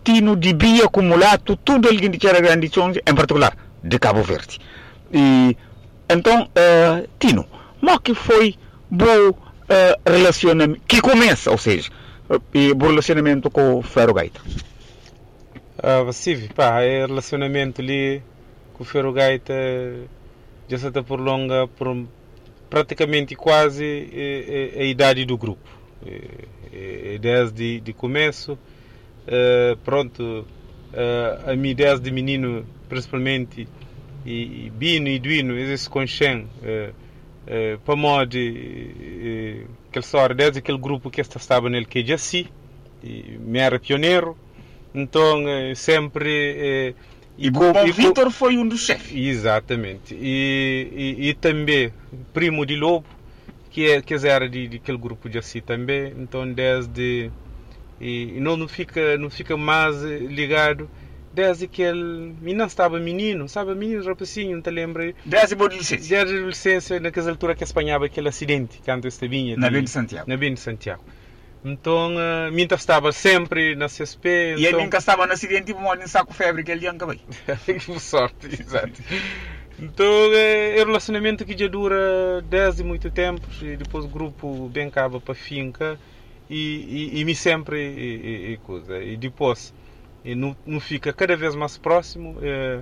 Tino devia acumular tudo aquilo que era grande em particular de Cabo Verde. E então, Tino, mas que foi bom relacionamento, que começa, ou seja, o relacionamento com o Ferro Gaita? Sim, pá, é relacionamento ali com o Ferro Gaita já se está prolonga por praticamente quase a idade do grupo. Desde de começo, pronto, a minha desde menino, principalmente, e Bino e Duino, eles conhecem para modo que ele desde aquele grupo que estava nele que já se, me era pioneiro, então sempre e o Vitor foi um dos chefes. Exatamente. E também primo de Lobo, que era de aquele grupo de assim também. Então desde e não fica mais ligado desde que ele não estava menino, sabe, menino rapacinho, não te lembra? Desde a licença. Desde a licença, naquela altura que apanhava aquele acidente, quando este vinha na Bem de Santiago. Na Bem de Santiago. Então, minha estava sempre na CSP. E ele nunca estava no acidente e morreu em saco febre que ele acabou. Com sorte, exato. Então, é um relacionamento que já dura desde muito tempo. E depois o grupo bem acaba para a finca e me sempre coisa. E depois não fica cada vez mais próximo.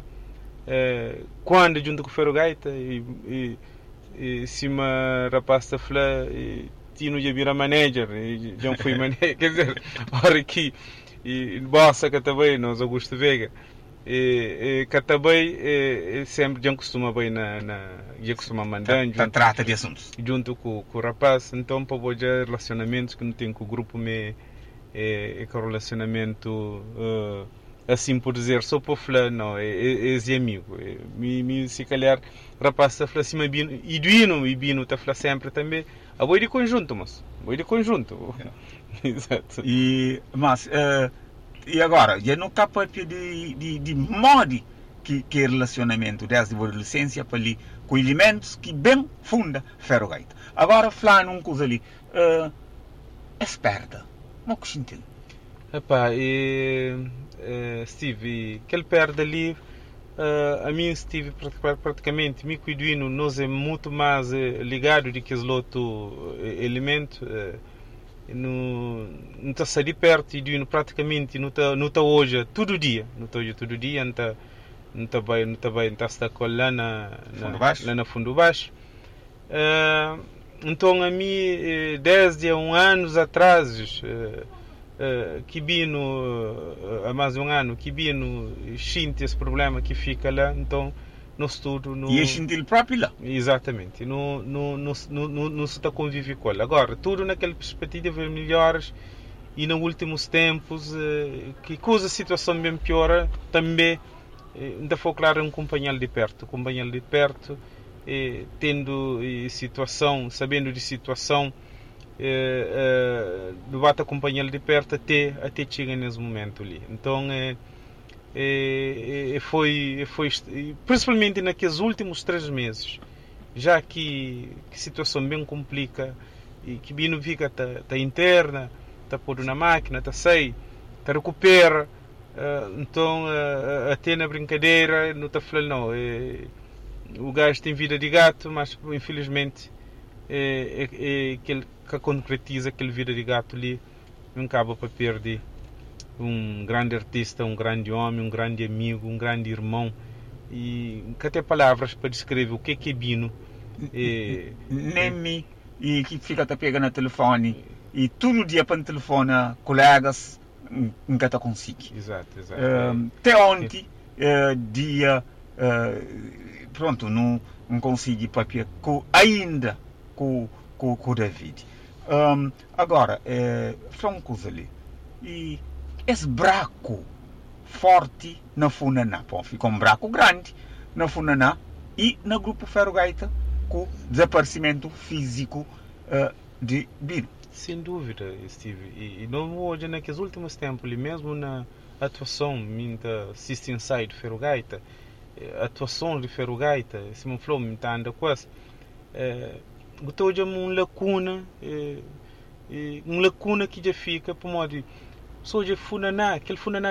Quando junto com o Ferro Gaita e se uma rapaz está falar Tino já vira manager, já fui manager, quer dizer, hora aqui, e bossa que também, nós Augusto Vega, que também sempre já costuma bem já costuma mandar, trata de assuntos, junto com o rapaz, então para bojar relacionamentos que não tem com o grupo, com relacionamento, assim por dizer, só para falar, não, é amigo, se calhar, rapaz está falando assim, e Bino está falando sempre também. A boi de conjunto, mas boi de conjunto. Exato. Mas e agora, já não capa de modo que relacionamento desde a adolescência para ali com elementos que bem funda Ferro Gaita. Agora falando um coisa ali, esperta, não que sentiu. Epá, Steve, aquele perde ali. A mim Steve praticamente me cuidando nós é muito mais ligado do que os outros elementos não está sair perto e praticamente não está hoje todo dia não está bem está lá na fundo baixo então a mim desde anos atrás que Bino há mais ano que Bino sente esse problema que fica lá, então no estudo e é sentir próprio lá exatamente não se está conviver com ele agora tudo naquela perspectiva melhores e nos últimos tempos que coisa a situação bem piora também ainda foi claro acompanhar de perto tendo situação sabendo de situação bate acompanhá-lo de perto até chegar nesse momento ali. Então foi principalmente naqueles últimos 3 meses, já que a situação bem complica e que Bino fica tá interna, tá pondo na máquina, tá sai, tá recupera, então até na brincadeira não tá falando não, o gajo tem vida de gato, mas infelizmente que concretiza aquele vida de gato ali, não acaba para perder um grande artista, um grande homem, um grande amigo, um grande irmão e que até palavras para descrever o que é Bino. Nem e que fica a pegar no telefone e todo dia para o telefone colegas nunca está consigo. Exato. Até ontem dia pronto não consigo papel ainda com o David. Agora, foi uma coisa ali. E esse buraco forte na Funaná. Ficou um buraco grande na Funaná e no grupo Ferro Gaita com o desaparecimento físico de Bino. Sem dúvida, Steve. E não hoje, naqueles últimos tempos, mesmo na atuação, minha assiste inside Ferro Gaita, atuação de Ferro Gaita, se me falou, me está andando quase. Estou já uma lacuna que já fica por modo só de Funaná, aquele Funaná